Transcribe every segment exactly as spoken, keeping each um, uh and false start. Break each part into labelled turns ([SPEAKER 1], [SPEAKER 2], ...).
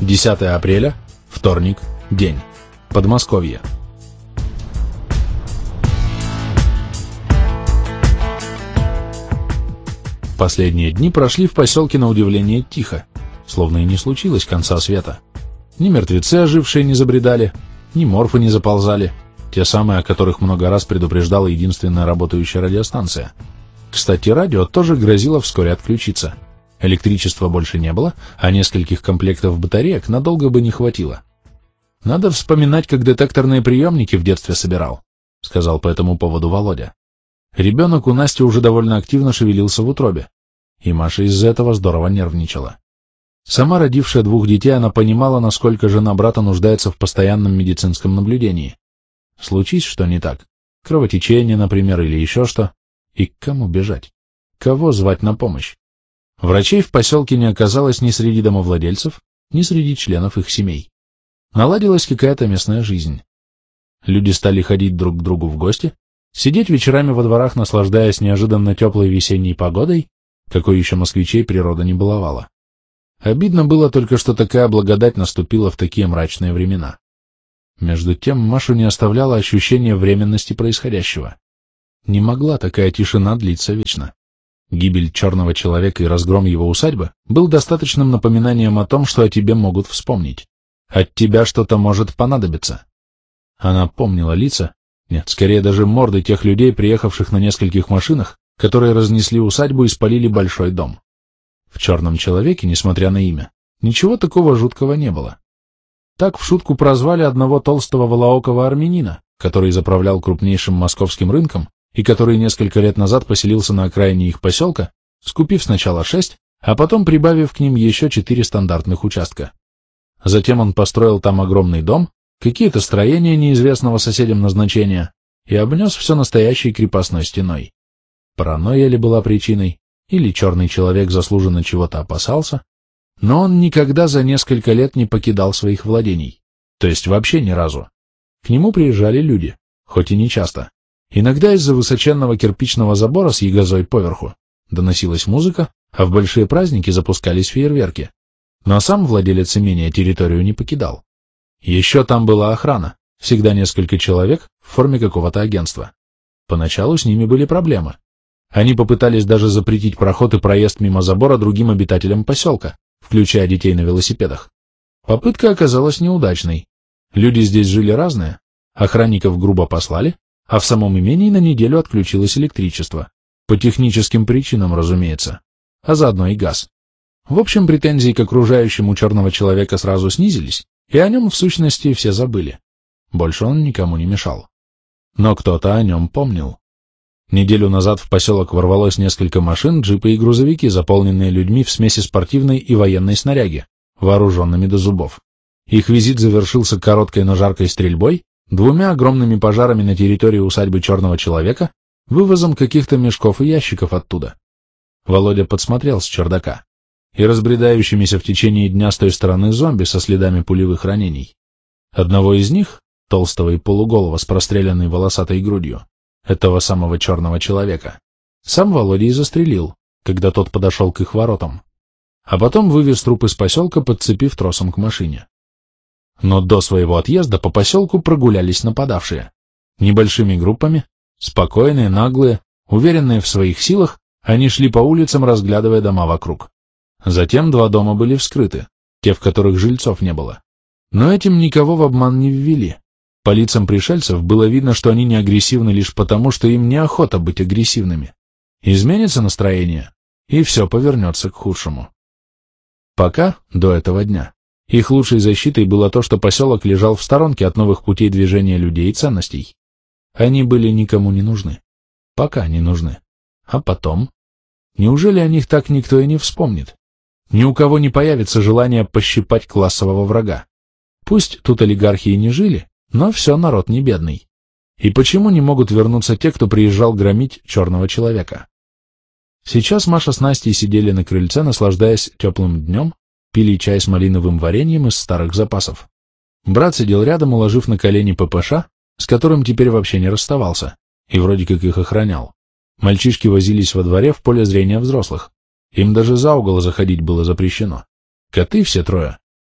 [SPEAKER 1] десятое апреля, вторник, день. Подмосковье. Последние дни прошли в поселке на удивление тихо, словно и не случилось конца света. Ни мертвецы ожившие не забредали, ни морфы не заползали, те самые, о которых много раз предупреждала единственная работающая радиостанция. Кстати, радио тоже грозило вскоре отключиться. Электричества больше не было, а нескольких комплектов батареек надолго бы не хватило. «Надо вспоминать, как детекторные приемники в детстве собирал», — сказал по этому поводу Володя. Ребенок у Насти уже довольно активно шевелился в утробе, и Маша из-за этого здорово нервничала. Сама родившая двух детей, она понимала, насколько жена брата нуждается в постоянном медицинском наблюдении. Случись что не так, кровотечение, например, или еще что, и к кому бежать? Кого звать на помощь? Врачей в поселке не оказалось ни среди домовладельцев, ни среди членов их семей. Наладилась какая-то местная жизнь. Люди стали ходить друг к другу в гости, сидеть вечерами во дворах, наслаждаясь неожиданно теплой весенней погодой, какой еще москвичей природа не баловала. Обидно было только, что такая благодать наступила в такие мрачные времена. Между тем Машу не оставляло ощущение временности происходящего. Не могла такая тишина длиться вечно. Гибель черного человека и разгром его усадьбы был достаточным напоминанием о том, что о тебе могут вспомнить. От тебя что-то может понадобиться. Она помнила лица, нет, скорее даже морды тех людей, приехавших на нескольких машинах, которые разнесли усадьбу и спалили большой дом. В «Черном человеке», несмотря на имя, ничего такого жуткого не было. Так в шутку прозвали одного толстого волоокого армянина, который заправлял крупнейшим московским рынком и который несколько лет назад поселился на окраине их поселка, скупив сначала шесть, а потом прибавив к ним еще четыре стандартных участка. Затем он построил там огромный дом, какие-то строения неизвестного соседям назначения и обнес все настоящей крепостной стеной. Паранойя ли была причиной, или черный человек заслуженно чего-то опасался, но он никогда за несколько лет не покидал своих владений, то есть вообще ни разу. К нему приезжали люди, хоть и не часто. Иногда из-за высоченного кирпичного забора с ягозой поверху доносилась музыка, а в большие праздники запускались фейерверки. Но сам владелец имения территорию не покидал. Еще там была охрана, всегда несколько человек в форме какого-то агентства. Поначалу с ними были проблемы. Они попытались даже запретить проход и проезд мимо забора другим обитателям поселка, включая детей на велосипедах. Попытка оказалась неудачной. Люди здесь жили разные, охранников грубо послали, а в самом имении на неделю отключилось электричество. По техническим причинам, разумеется, а заодно и газ. В общем, претензии к окружающему черного человека сразу снизились, и о нем в сущности все забыли. Больше он никому не мешал. Но кто-то о нем помнил. Неделю назад в поселок ворвалось несколько машин, джипы и грузовики, заполненные людьми в смеси спортивной и военной снаряги, вооруженными до зубов. Их визит завершился короткой, но жаркой стрельбой, двумя огромными пожарами на территории усадьбы черного человека, вывозом каких-то мешков и ящиков оттуда. Володя подсмотрел с чердака. И разбредающимися в течение дня с той стороны зомби со следами пулевых ранений. Одного из них, толстого и полуголого с простреленной волосатой грудью, этого самого черного человека, сам Володя и застрелил, когда тот подошел к их воротам, а потом вывез труп из поселка, подцепив тросом к машине. Но до своего отъезда по поселку прогулялись нападавшие. Небольшими группами, спокойные, наглые, уверенные в своих силах, они шли по улицам, разглядывая дома вокруг. Затем два дома были вскрыты, те, в которых жильцов не было. Но этим никого в обман не ввели. По лицам пришельцев было видно, что они не агрессивны лишь потому, что им неохота быть агрессивными. Изменится настроение, и все повернется к худшему. Пока, до этого дня, их лучшей защитой было то, что поселок лежал в сторонке от новых путей движения людей и ценностей. Они были никому не нужны. Пока не нужны. А потом? Неужели о них так никто и не вспомнит? Ни у кого не появится желание пощипать классового врага. Пусть тут олигархи и не жили, но все народ не бедный. И почему не могут вернуться те, кто приезжал громить черного человека? Сейчас Маша с Настей сидели на крыльце, наслаждаясь теплым днем, пили чай с малиновым вареньем из старых запасов. Брат сидел рядом, уложив на колени ППШ, с которым теперь вообще не расставался, и вроде как их охранял. Мальчишки возились во дворе в поле зрения взрослых. Им даже за угол заходить было запрещено. Коты все трое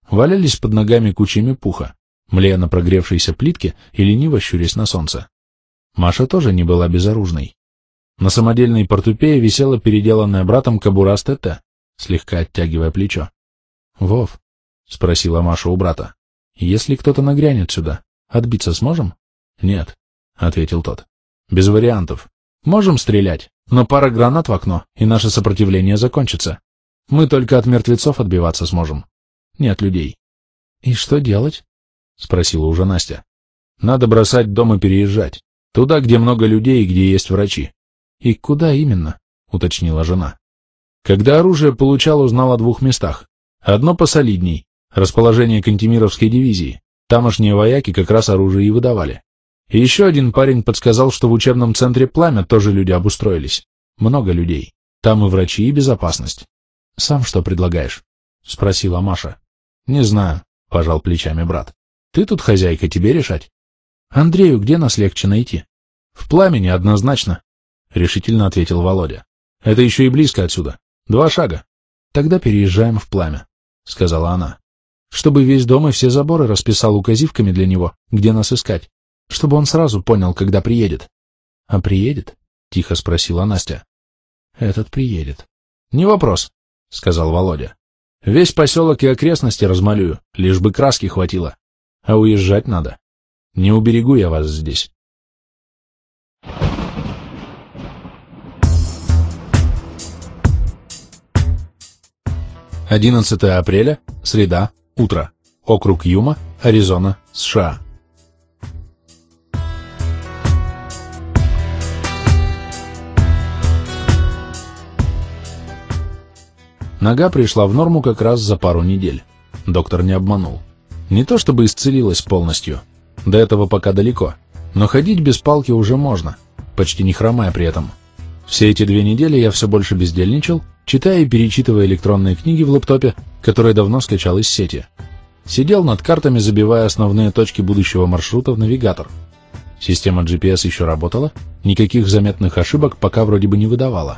[SPEAKER 1] валялись под ногами кучами пуха, млея на прогревшейся плитке и лениво щурясь на солнце. Маша тоже не была безоружной. На самодельной портупее висела переделанная братом кобура с ТТ, слегка оттягивая плечо. — Вов, — спросила Маша у брата, — если кто-то нагрянет сюда, отбиться сможем? — Нет, — ответил тот. — Без вариантов. Можем стрелять, но пара гранат в окно, и наше сопротивление закончится. Мы только от мертвецов отбиваться сможем. Нет людей. — И что делать? — спросила уже Настя. — Надо бросать дом и переезжать. Туда, где много людей и где есть врачи. — И куда именно? — уточнила жена. Когда оружие получал, узнал о двух местах. Одно посолидней — расположение Кантемировской дивизии. Тамошние вояки как раз оружие и выдавали. И еще один парень подсказал, что в учебном центре «Пламя» тоже люди обустроились. Много людей. Там и врачи, и безопасность. — Сам что предлагаешь? — спросила Маша. — Не знаю, — пожал плечами брат. — Ты тут хозяйка, тебе решать. — Андрею где нас легче найти? — В «Пламени» однозначно, — решительно ответил Володя. — Это еще и близко отсюда. Два шага. — Тогда переезжаем в «Пламя», — сказала она. — Чтобы весь дом и все заборы расписал указивками для него, где нас искать. Чтобы он сразу понял, когда приедет. — А приедет? — тихо спросила Настя. — Этот приедет. — Не вопрос, — сказал Володя. — Весь поселок и окрестности размалюю, лишь бы краски хватило. А уезжать надо. Не уберегу я вас здесь. одиннадцатое апреля, среда, утро. Округ Юма, Аризона, США. Нога пришла в норму как раз за пару недель. Доктор не обманул. Не то чтобы исцелилась полностью. До этого пока далеко. Но ходить без палки уже можно, почти не хромая при этом. Все эти две недели я все больше бездельничал, читая и перечитывая электронные книги в лэптопе, которые давно скачал из сети. Сидел над картами, забивая основные точки будущего маршрута в навигатор. Система джи пи эс еще работала, никаких заметных ошибок пока вроде бы не выдавала.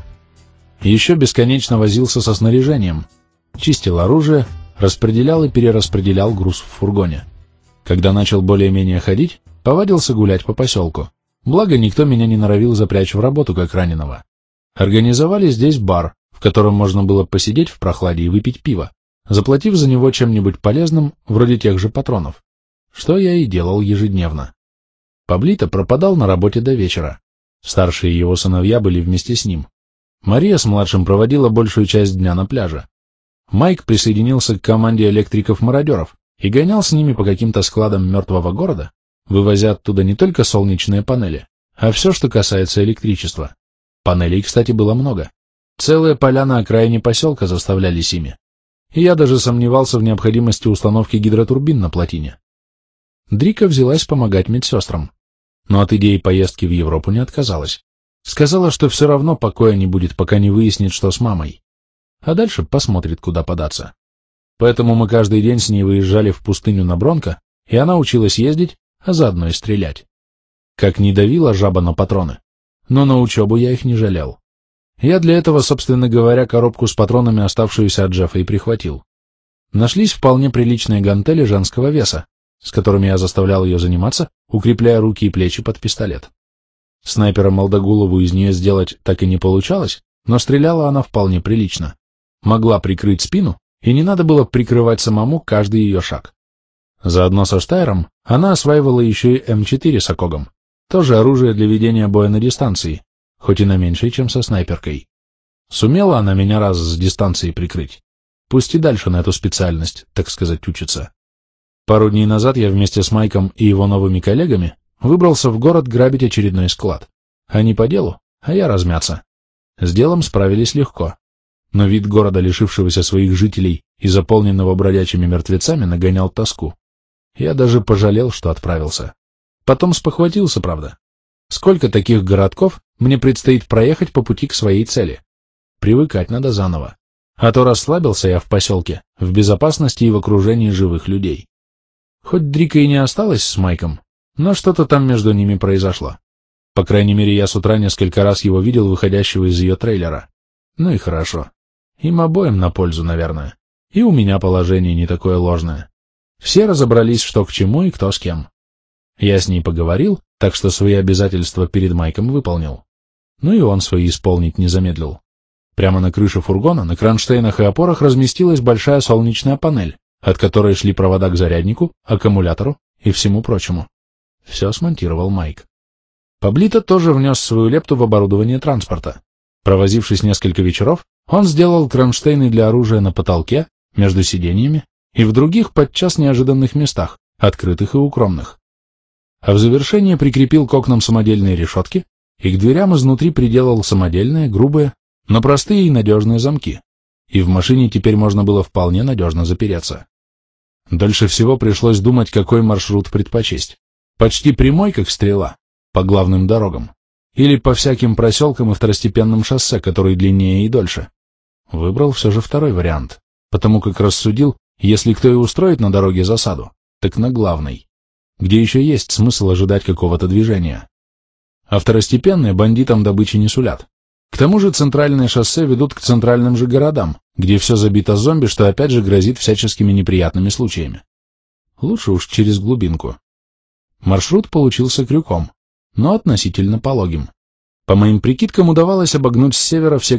[SPEAKER 1] Еще бесконечно возился со снаряжением, чистил оружие, распределял и перераспределял груз в фургоне. Когда начал более-менее ходить, повадился гулять по поселку. Благо, никто меня не норовил запрячь в работу, как раненого. Организовали здесь бар, в котором можно было посидеть в прохладе и выпить пиво, заплатив за него чем-нибудь полезным, вроде тех же патронов, что я и делал ежедневно. Паблито пропадал на работе до вечера. Старшие его сыновья были вместе с ним. Мария с младшим проводила большую часть дня на пляже. Майк присоединился к команде электриков-мародеров и гонял с ними по каким-то складам мертвого города, вывозя оттуда не только солнечные панели, а все, что касается электричества. Панелей, кстати, было много. Целые поля на окраине поселка заставлялись ими. И я даже сомневался в необходимости установки гидротурбин на плотине. Дрика взялась помогать медсестрам, но от идеи поездки в Европу не отказалась. Сказала, что все равно покоя не будет, пока не выяснит, что с мамой. А дальше посмотрит, куда податься. Поэтому мы каждый день с ней выезжали в пустыню на Бронко, и она училась ездить, а заодно и стрелять. Как не давила жаба на патроны, но на учебу я их не жалел. Я для этого, собственно говоря, коробку с патронами, оставшуюся от Джеффа, и прихватил. Нашлись вполне приличные гантели женского веса, с которыми я заставлял ее заниматься, укрепляя руки и плечи под пистолет. Снайпера Молдогулову из нее сделать так и не получалось, но стреляла она вполне прилично. Могла прикрыть спину, и не надо было прикрывать самому каждый ее шаг. Заодно со Штайром она осваивала еще и эм четыре с окогом, тоже оружие для ведения боя на дистанции, хоть и на меньшей, чем со снайперкой. Сумела она меня раз с дистанции прикрыть. Пусть и дальше на эту специальность, так сказать, учится. Пару дней назад я вместе с Майком и его новыми коллегами выбрался в город грабить очередной склад. Они по делу, а я размяться. С делом справились легко. Но вид города, лишившегося своих жителей и заполненного бродячими мертвецами, нагонял тоску. Я даже пожалел, что отправился. Потом спохватился, правда. Сколько таких городков мне предстоит проехать по пути к своей цели? Привыкать надо заново. А то расслабился я в поселке, в безопасности и в окружении живых людей. Хоть Дрика и не осталась с Майком, но что-то там между ними произошло. По крайней мере, я с утра несколько раз его видел, выходящего из ее трейлера. Ну и хорошо. Им обоим на пользу, наверное. И у меня положение не такое ложное. Все разобрались, что к чему и кто с кем. Я с ней поговорил, так что свои обязательства перед Майком выполнил. Ну и он свои исполнить не замедлил. Прямо на крыше фургона, на кронштейнах и опорах разместилась большая солнечная панель, от которой шли провода к заряднику, аккумулятору и всему прочему. Все смонтировал Майк. Паблито тоже внес свою лепту в оборудование транспорта. Провозившись несколько вечеров, он сделал кронштейны для оружия на потолке, между сиденьями и в других подчас неожиданных местах, открытых и укромных. А в завершение прикрепил к окнам самодельные решетки и к дверям изнутри приделал самодельные, грубые, но простые и надежные замки. И в машине теперь можно было вполне надежно запереться. Дольше всего пришлось думать, какой маршрут предпочесть. Почти прямой, как стрела, по главным дорогам, или по всяким проселкам и второстепенным шоссе, которые длиннее и дольше. Выбрал все же второй вариант, потому как рассудил, если кто и устроит на дороге засаду, так на главной, где еще есть смысл ожидать какого-то движения. А второстепенные бандитам добычи не сулят. К тому же центральные шоссе ведут к центральным же городам, где все забито зомби, что опять же грозит всяческими неприятными случаями. Лучше уж через глубинку. Маршрут получился крюком, но относительно пологим. По моим прикидкам, удавалось обогнуть с севера все